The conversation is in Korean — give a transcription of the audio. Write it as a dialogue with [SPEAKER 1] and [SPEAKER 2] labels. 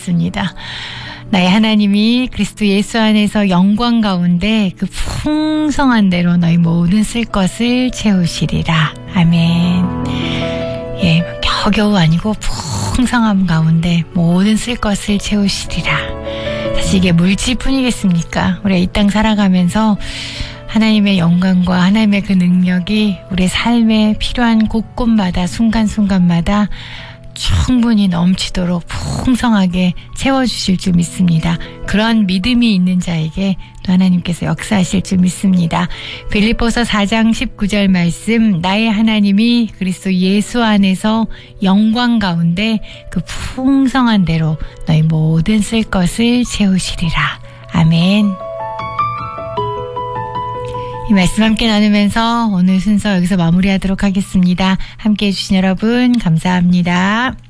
[SPEAKER 1] 믿습니다. 나의 하나님이 그리스도 예수 안에서 영광 가운데 그 풍성한 대로 너희 모든 쓸 것을 채우시리라. 아멘. 예, 겨우겨우 아니고 풍성함 가운데 모든 쓸 것을 채우시리라. 사실 이게 물질뿐이겠습니까? 우리가 이 땅 살아가면서 하나님의 영광과 하나님의 그 능력이 우리의 삶에 필요한 곳곳마다 순간순간마다 충분히 넘치도록 풍성하게 채워주실 줄 믿습니다. 그런 믿음이 있는 자에게 또 하나님께서 역사하실 줄 믿습니다. 빌립보서 4장 19절 말씀, 나의 하나님이 그리스도 예수 안에서 영광 가운데 그 풍성한 대로 너희 모든 쓸 것을 채우시리라. 아멘. 이 말씀 함께 나누면서 오늘 순서 여기서 마무리하도록 하겠습니다. 함께해 주신 여러분 감사합니다.